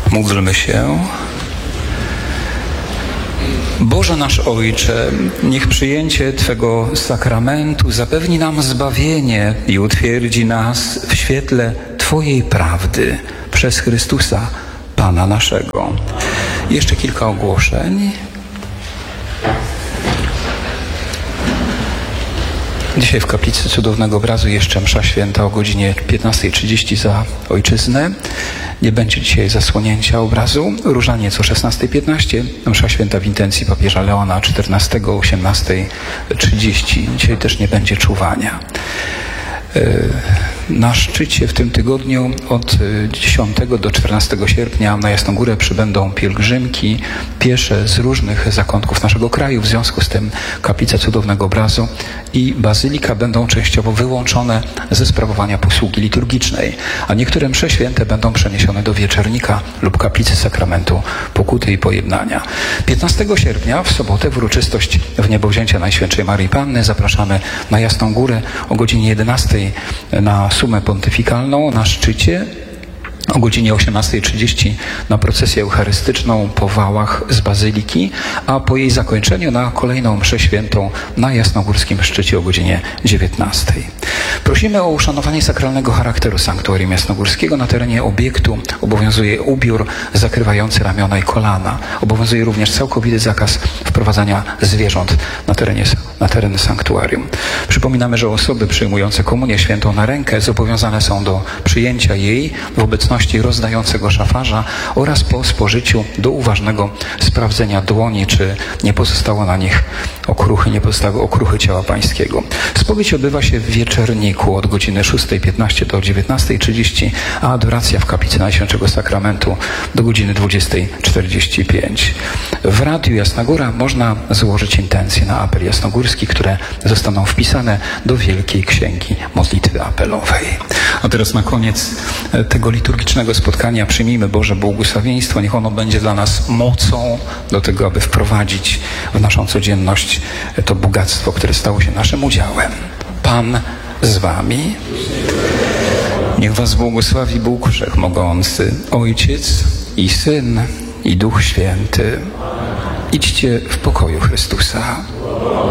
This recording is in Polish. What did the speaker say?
Módlmy się. Boże nasz Ojcze, niech przyjęcie Twego sakramentu zapewni nam zbawienie i utwierdzi nas w świetle Twojej prawdy przez Chrystusa, Pana naszego. Jeszcze kilka ogłoszeń. Dzisiaj w Kaplicy Cudownego Obrazu jeszcze msza święta o godzinie 15:30 za Ojczyznę. Nie będzie dzisiaj zasłonięcia obrazu. Różaniec o 16:15. Msza święta w intencji papieża Leona XIV o 18:30. Dzisiaj też nie będzie czuwania. Na szczycie w tym tygodniu od 10 do 14 sierpnia na Jasną Górę przybędą pielgrzymki piesze z różnych zakątków naszego kraju. W związku z tym Kaplica Cudownego Obrazu i Bazylika będą częściowo wyłączone ze sprawowania posługi liturgicznej, a niektóre msze święte będą przeniesione do Wieczernika lub Kaplicy Sakramentu Pokuty i Pojednania. 15 sierpnia w sobotę w uroczystość Wniebowzięcia Najświętszej Maryi Panny zapraszamy na Jasną Górę o godzinie 11 na sumę pontyfikalną na szczycie. O godzinie 18:30 na procesję eucharystyczną po wałach z Bazyliki, a po jej zakończeniu na kolejną mszę świętą na Jasnogórskim szczycie o godzinie 19:00. Prosimy o uszanowanie sakralnego charakteru sanktuarium jasnogórskiego. Na terenie obiektu obowiązuje ubiór zakrywający ramiona i kolana. Obowiązuje również całkowity zakaz wprowadzania zwierząt na teren sanktuarium. Przypominamy, że osoby przyjmujące komunię świętą na rękę zobowiązane są do przyjęcia jej w obecności rozdającego szafarza oraz po spożyciu do uważnego sprawdzenia dłoni, czy nie pozostało na nich okruchy, nie pozostały okruchy ciała pańskiego. Spowiedź odbywa się w Wieczerniku od godziny 6:15 do 19:30, a adoracja w Kaplicy Najświętszego Sakramentu do godziny 20:45. W Radiu Jasna Góra można złożyć intencje na apel jasnogórski, które zostaną wpisane do Wielkiej Księgi Modlitwy Apelowej. A teraz na koniec tego liturgicznego spotkania przyjmijmy Boże błogosławieństwo. Niech ono będzie dla nas mocą do tego, aby wprowadzić w naszą codzienność to bogactwo, które stało się naszym udziałem. Pan z wami. Niech was błogosławi Bóg Wszechmogący, Ojciec i Syn i Duch Święty. Idźcie w pokoju Chrystusa.